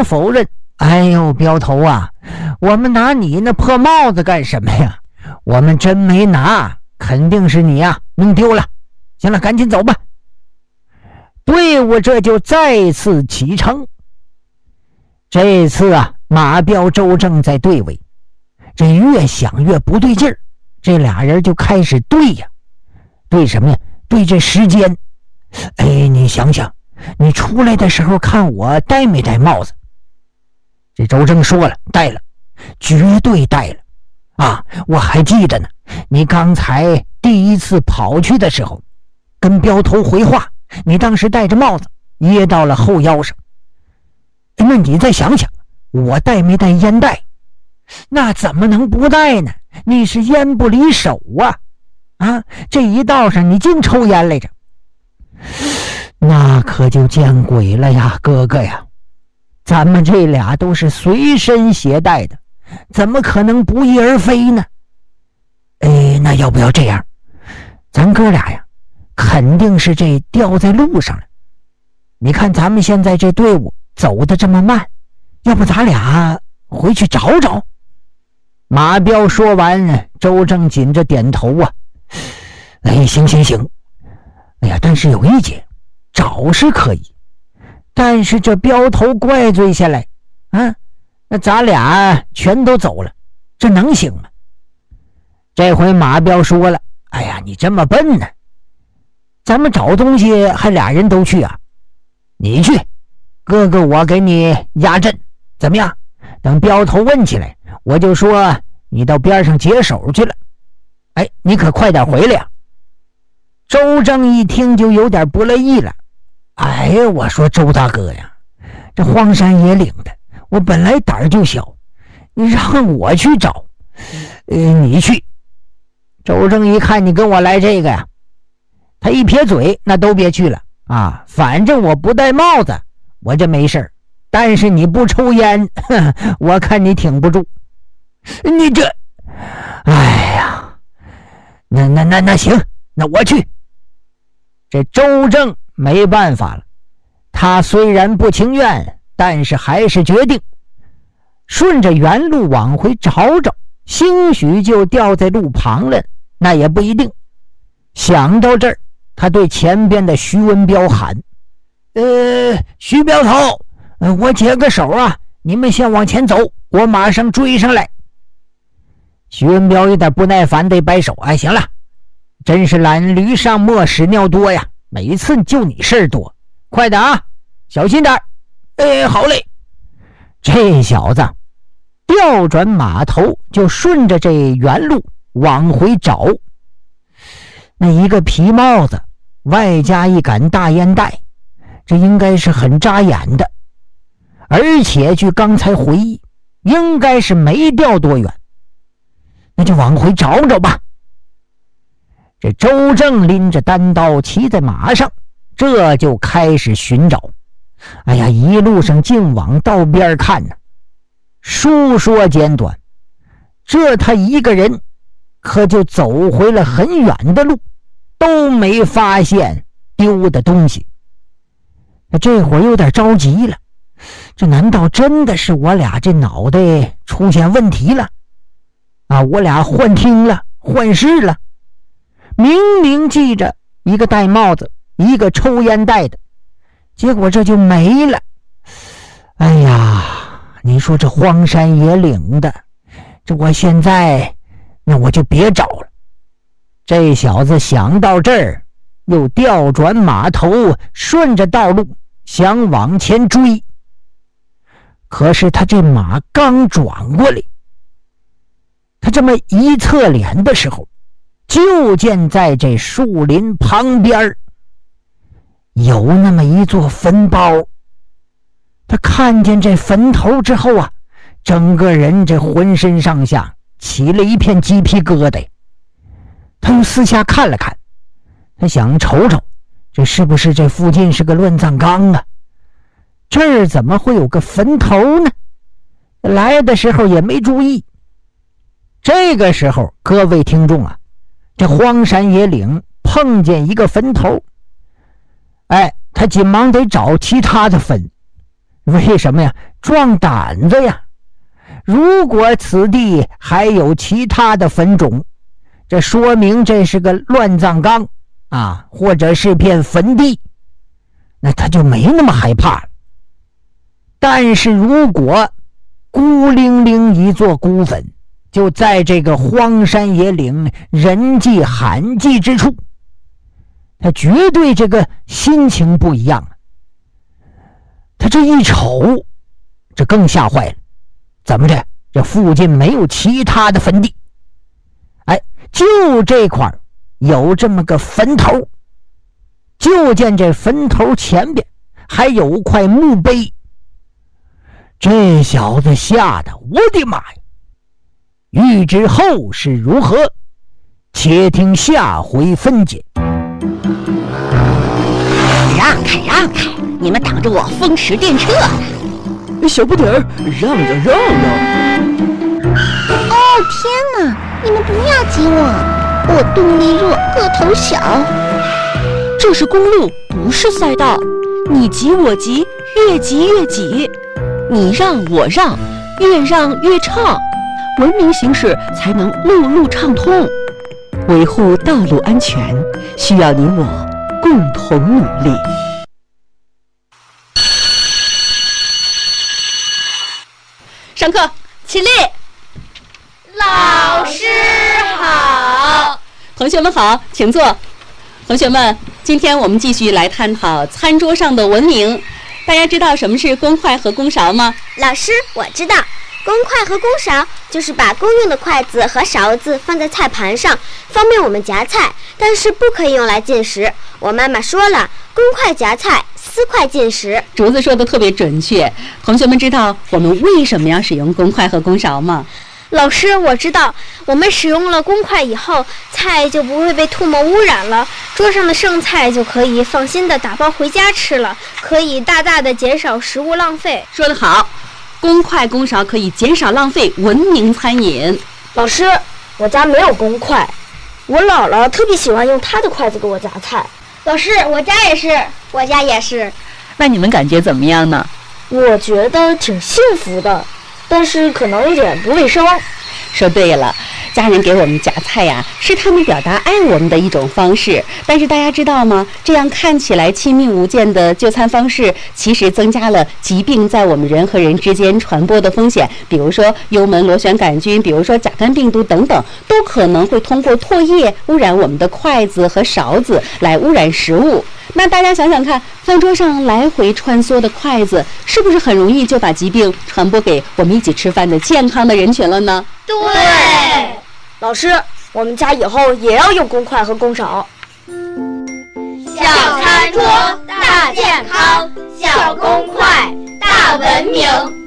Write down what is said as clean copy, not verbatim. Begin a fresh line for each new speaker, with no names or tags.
表否认：“哎呦，镖头啊，我们拿你那破帽子干什么呀？我们真没拿，肯定是你呀弄丢了。行了，赶紧走吧。”队伍这就再次启程。这次啊，马彪、周正在队尾，这越想越不对劲儿，这俩人就开始对呀。对什么呀？对这时间。哎，你想想，你出来的时候看我戴没戴帽子？这周正说了，戴了，绝对戴了啊！我还记得呢，你刚才第一次跑去的时候，跟镖头回话，你当时戴着帽子掖到了后腰上。那你再想想，我戴没戴烟袋？那怎么能不戴呢？你是烟不离手啊！啊，这一道上你净抽烟来着，那可就见鬼了呀，哥哥呀！咱们这俩都是随身携带的，怎么可能不翼而飞呢？那要不要这样？咱哥俩呀，肯定是这掉在路上了。你看咱们现在这队伍走得这么慢，要不咱俩回去找找？马彪说完，周正紧着点头啊。行。哎呀，但是有一节，找是可以，但是这镖头怪罪下来啊，那咱俩全都走了，这能行吗？这回马彪说了：“哎呀，你这么笨呢，咱们找东西还俩人都去啊？你去，哥哥我给你压阵，怎么样？等镖头问起来，我就说你到边上解手去了。你可快点回来呀！”周正一听就有点不乐意了。我说周大哥呀，这荒山野岭的，我本来胆儿就小，你让我去找，你去。周正一看你跟我来这个呀，他一撇嘴，那都别去了啊！反正我不戴帽子，我这没事，但是你不抽烟，我看你挺不住。你这，那行，那我去。这周正没办法了，他虽然不情愿，但是还是决定顺着原路往回找找，兴许就掉在路旁了，那也不一定。想到这儿，他对前边的徐文彪喊：“徐镖头，我解个手啊，你们先往前走，我马上追上来。”徐文彪有点不耐烦地摆手：“行了，真是懒驴上磨屎尿多呀，每次就你事儿多，快点啊，小心点。”好嘞。这小子调转马头，就顺着这原路往回找。那一个皮帽子外加一杆大烟袋，这应该是很扎眼的，而且据刚才回忆，应该是没掉多远。那就往回找找吧。这周正拎着单刀骑在马上，这就开始寻找。一路上竟往道边看呢。书说简短，这他一个人可就走回了很远的路，都没发现丢的东西。这会儿有点着急了，这难道真的是我俩这脑袋出现问题了？我俩幻听了，幻视了。明明记着一个戴帽子，一个抽烟袋的，结果这就没了。你说这荒山野岭的，这我现在那我就别找了。这小子想到这儿，又调转马头，顺着道路想往前追。可是他这马刚转过来，他这么一侧脸的时候，就见在这树林旁边有那么一座坟包。他看见这坟头之后整个人这浑身上下起了一片鸡皮疙瘩。他又四下看了看，他想瞅瞅这是不是这附近是个乱葬岗啊？这儿怎么会有个坟头呢？来的时候也没注意。这个时候各位听众这荒山野岭碰见一个坟头，他紧忙得找其他的坟。为什么呀？ 壮胆子呀！如果此地还有其他的坟冢，这说明这是个乱葬岗啊，或者是片坟地，那他就没那么害怕了。但是如果孤零零一座孤坟就在这个荒山野岭人迹罕迹之处，他绝对这个心情不一样啊。他这一瞅，这更吓坏了，怎么着？这附近没有其他的坟地，哎，就这块有这么个坟头，就见这坟头前边还有块墓碑。这小子吓得我的妈呀！欲知后事如何，且听下回分解。
让开让开，你们挡着我风驰电掣呢！
小不点儿，让让让让！
哦天哪，你们不要挤我，我动力弱，个头小。
这是公路，不是赛道，你挤我挤，越挤越挤。你让我让，越让越畅，文明行驶才能路路畅通。维护道路安全，需要你我共同努力。上课，起立！
老师好。
同学们好，请坐。同学们，今天我们继续来探讨餐桌上的文明。大家知道什么是公筷和公勺吗？
老师，我知道，公筷和公勺就是把公用的筷子和勺子放在菜盘上，方便我们夹菜，但是不可以用来进食。我妈妈说了，公筷夹菜，私筷进食。
竹子说的特别准确。同学们知道我们为什么要使用公筷和公勺吗？
老师，我知道，我们使用了公筷以后，菜就不会被唾沫污染了，桌上的剩菜就可以放心的打包回家吃了，可以大大的减少食物浪费。
说得好，公筷公勺可以减少浪费，文明餐饮。
老师，我家没有公筷，我姥姥特别喜欢用她的筷子给我夹菜。
老师，我家也是，我家也是。
那你们感觉怎么样呢？
我觉得挺幸福的，但是可能有点不卫生。
说对了，家人给我们夹菜呀，是他们表达爱我们的一种方式。但是大家知道吗？这样看起来亲密无间的就餐方式，其实增加了疾病在我们人和人之间传播的风险。比如说幽门螺旋杆菌，比如说甲肝病毒等等，都可能会通过唾液污染我们的筷子和勺子，来污染食物。那大家想想看，饭桌上来回穿梭的筷子，是不是很容易就把疾病传播给我们一起吃饭的健康的人群了呢？
对，
老师，我们家以后也要用公筷和公勺。
小餐桌大健康，小公筷大文明。